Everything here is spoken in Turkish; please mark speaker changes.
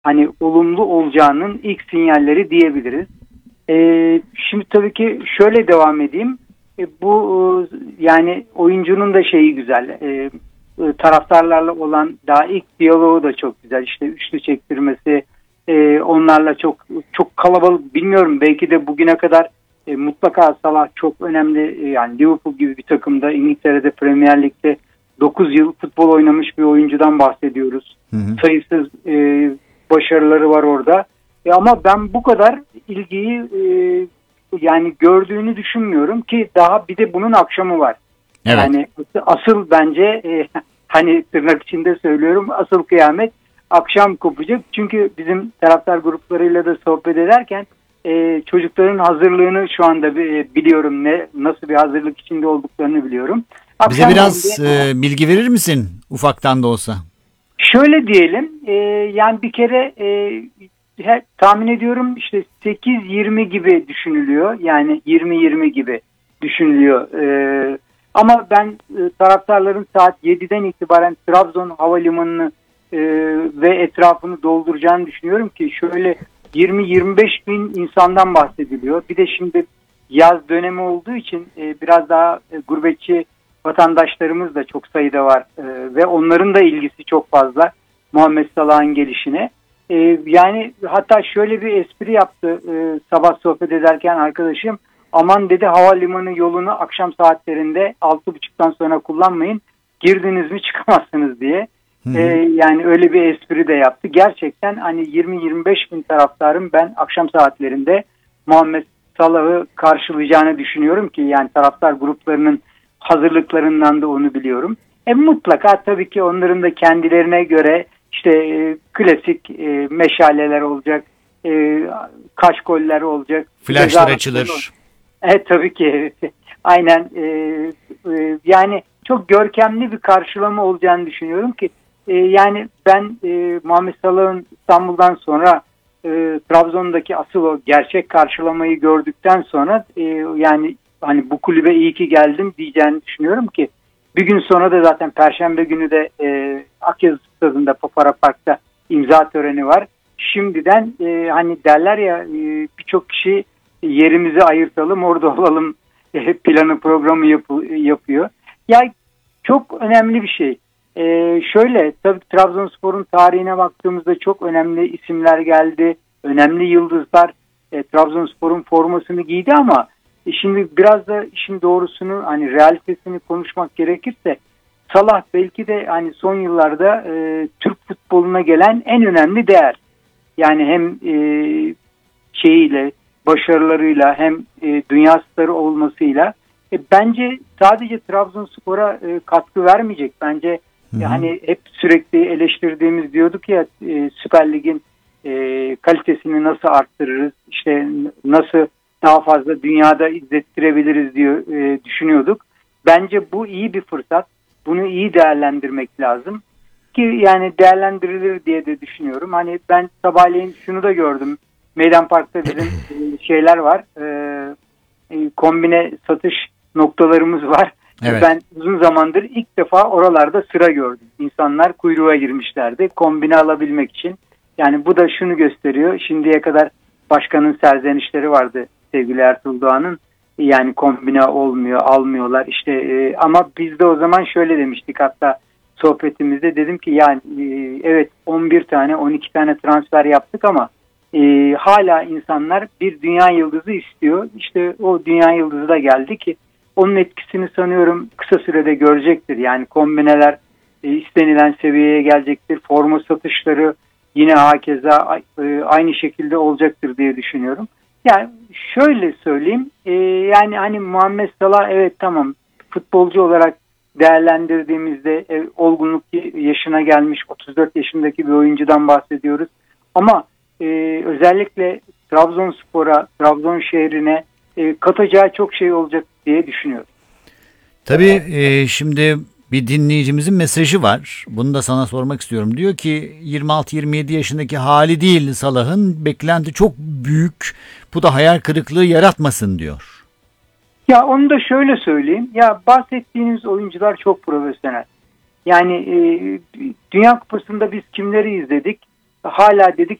Speaker 1: hani olumlu olacağının ilk sinyalleri diyebiliriz. Şimdi tabii ki şöyle devam edeyim. Bu yani oyuncunun da şeyi güzel. Taraftarlarla olan daha ilk diyaloğu da çok güzel. İşte üçlü çektirmesi, onlarla çok kalabalık, bilmiyorum, belki de bugüne kadar mutlaka Salah çok önemli, yani Liverpool gibi bir takımda, İngiltere'de Premier Lig'de 9 yıl futbol oynamış bir oyuncudan bahsediyoruz. Hı hı. Sayısız başarıları var orada. Ama ben bu kadar ilgiyi yani gördüğünü düşünmüyorum ki, daha bir de bunun akşamı var. Evet. Yani asıl bence hani tırnak içinde söylüyorum, asıl kıyamet akşam kopacak. Çünkü bizim taraftar gruplarıyla da sohbet ederken çocukların hazırlığını şu anda biliyorum, nasıl bir hazırlık içinde olduklarını biliyorum.
Speaker 2: Bize biraz bilgi verir misin, ufaktan da olsa?
Speaker 1: Şöyle diyelim, yani bir kere tahmin ediyorum işte 8-20 gibi düşünülüyor. Yani 20-20 gibi düşünülüyor. Ama ben taraftarların saat 7'den itibaren Trabzon Havalimanı'nı ve etrafını dolduracağını düşünüyorum ki, şöyle 20-25 bin insandan bahsediliyor. Bir de şimdi yaz dönemi olduğu için biraz daha gurbetçi vatandaşlarımız da çok sayıda var ve onların da ilgisi çok fazla Muhammed Salah'ın gelişine. Yani hatta şöyle bir espri yaptı sabah sohbet ederken arkadaşım. Aman dedi, havalimanı yolunu akşam saatlerinde 6.30'dan sonra kullanmayın. Girdiniz mi çıkamazsınız diye. Yani öyle bir espri de yaptı. Gerçekten hani 20-25 bin taraftarın ben akşam saatlerinde Muhammed Salah'ı karşılayacağını düşünüyorum ki, yani taraftar gruplarının hazırlıklarından da onu biliyorum. Mutlaka tabii ki onların da kendilerine göre işte klasik meşaleler olacak, kaşkoller olacak.
Speaker 2: Flaşlar açılır.
Speaker 1: Tabii ki aynen, yani çok görkemli bir karşılama olacağını düşünüyorum ki, yani ben Muhammed Salah'ın İstanbul'dan sonra Trabzon'daki asıl o gerçek karşılamayı gördükten sonra yani hani bu kulübe iyi ki geldim diyeceğini düşünüyorum ki, bir gün sonra da zaten Perşembe günü de Akyazı Stadı'nda, Papara Park'ta imza töreni var. Şimdiden hani derler ya, birçok kişi yerimizi ayırtalım orada olalım planı programı yapıyor. Yani çok önemli bir şey. Şöyle, tabii Trabzonspor'un tarihine baktığımızda çok önemli isimler geldi. Önemli yıldızlar Trabzonspor'un formasını giydi ama şimdi biraz da işin doğrusunu, hani realitesini konuşmak gerekirse, Salah belki de hani son yıllarda Türk futboluna gelen en önemli değer. Yani hem başarılarıyla hem dünya starı olmasıyla bence sadece Trabzonspor'a katkı vermeyecek. Bence hani hep sürekli eleştirdiğimiz, diyorduk ya, Süper Lig'in kalitesini nasıl arttırırız, işte nasıl daha fazla dünyada izlettirebiliriz diye düşünüyorduk. Bence bu iyi bir fırsat. Bunu iyi değerlendirmek lazım ki, yani değerlendirilir diye de düşünüyorum. Hani ben sabahleyin şunu da gördüm. Meydan Park'ta bizim şeyler var. Kombine satış noktalarımız var. Evet. Ben uzun zamandır ilk defa oralarda sıra gördüm. İnsanlar kuyruğa girmişlerdi kombine alabilmek için. Yani bu da şunu gösteriyor. Şimdiye kadar başkanın serzenişleri vardı sevgili Ertuğrul Doğan'ın. Yani kombine olmuyor, almıyorlar. İşte ama biz de o zaman şöyle demiştik, hatta sohbetimizde dedim ki, yani evet 11 tane 12 tane transfer yaptık ama hala insanlar bir dünya yıldızı istiyor. İşte o dünya yıldızı da geldi ki, onun etkisini sanıyorum kısa sürede görecektir. Yani kombineler istenilen seviyeye gelecektir. Forma satışları yine hakeza aynı şekilde olacaktır diye düşünüyorum. Yani şöyle söyleyeyim, yani hani Muhammed Salah, evet tamam, futbolcu olarak değerlendirdiğimizde olgunluk yaşına gelmiş 34 yaşındaki bir oyuncudan bahsediyoruz. Ama özellikle Trabzonspor'a, Trabzon şehrine katacağı çok şey olacak diye düşünüyorum.
Speaker 2: Tabii şimdi bir dinleyicimizin mesajı var. Bunu da sana sormak istiyorum. Diyor ki 26-27 yaşındaki hali değil Salah'ın, beklenti çok büyük. Bu da hayal kırıklığı yaratmasın diyor.
Speaker 1: Ya onu da şöyle söyleyeyim. Ya bahsettiğiniz oyuncular çok profesyonel. Yani Dünya Kupası'nda biz kimleri izledik? hala dedik